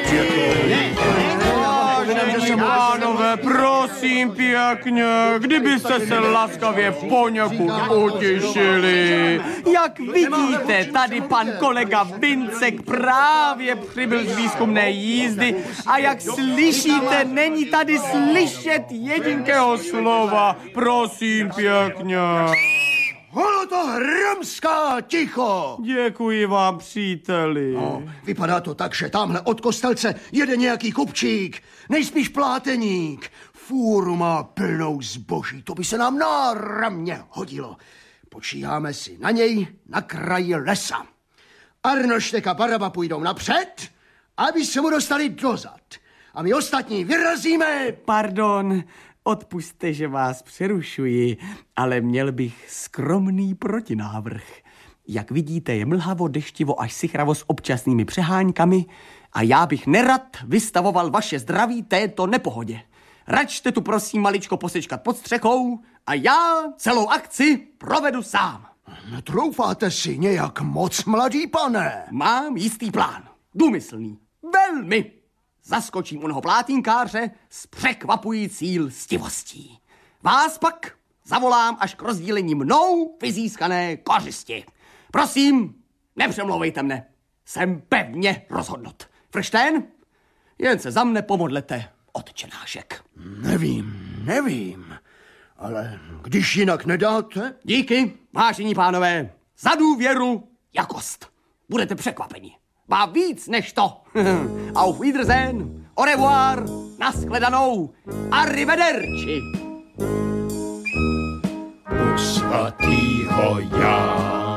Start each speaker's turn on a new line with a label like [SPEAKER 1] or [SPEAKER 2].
[SPEAKER 1] Pánové, prosím pěkně, kdybyste se laskavě poněkud utěšili. Jak vidíte, tady pan kolega Vincek právě přibyl z výzkumné jízdy a jak slyšíte, není tady slyšet jedinkého slova. Prosím pěkně.
[SPEAKER 2] Holotohromská, ticho!
[SPEAKER 1] Děkuji vám, příteli.
[SPEAKER 2] No, vypadá to tak, že tamhle od kostelce jede nějaký kupčík, nejspíš pláteník. Fůru má plnou zboží, to by se nám náramně hodilo. Počíháme si na něj na kraji lesa. Arnoštek a Baraba půjdou napřed, aby se mu dostali dozad. A my ostatní vyrazíme...
[SPEAKER 1] Pardon, odpusťte, že vás přerušuji, ale měl bych skromný protinávrh. Jak vidíte, je mlhavo, deštivo až sichravo s občasnými přeháňkami a já bych nerad vystavoval vaše zdraví této nepohodě. Račte tu prosím maličko posečkat pod střechou a já celou akci provedu sám.
[SPEAKER 2] Netroufáte si nějak moc, mladý pane?
[SPEAKER 1] Mám jistý plán. Důmyslný. Velmi. Zaskočím onoho plátínkáře s překvapující lstivostí. Vás pak zavolám až k rozdílení mnou vyzískané kořisti. Prosím, nepřemlouvejte mne. Jsem pevně rozhodnut. Frštén, jen se za mne pomodlete, otčenášek.
[SPEAKER 2] Nevím, ale když jinak nedáte...
[SPEAKER 1] Díky, vážení pánové, za důvěru, jakost. Budete překvapeni. Má víc než to. Auf Wiedersehen, au revoir, nashledanou, arrivederci.
[SPEAKER 3] U svatýho Jána